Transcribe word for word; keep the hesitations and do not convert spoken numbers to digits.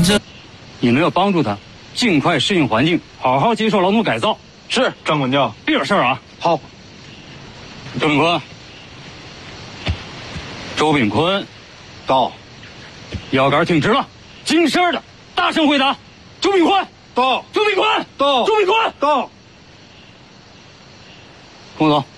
这， 你们要帮助他尽快适应环境，好好接受劳动改造。 是，张管教。 别惹事儿啊！ 好。 周炳坤，周炳坤， 到。 腰杆挺直了，精神的，大声回答。周炳坤， 到。 周炳坤， 到。 周炳坤， 到。 龚总。